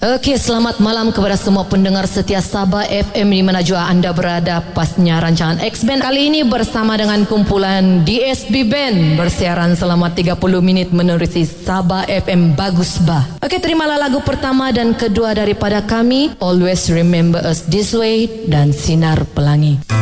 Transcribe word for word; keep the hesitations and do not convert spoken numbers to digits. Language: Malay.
Okey, selamat malam kepada semua pendengar setia Sabah F M di mana jua anda berada. Pasnya rancangan X-Band kali ini bersama dengan kumpulan D S B Band bersiaran selama tiga puluh minit menerusi Sabah F M Bagus Bah. Okey, terimalah lagu pertama dan kedua daripada kami, Always Remember Us This Way dan Sinar Pelangi.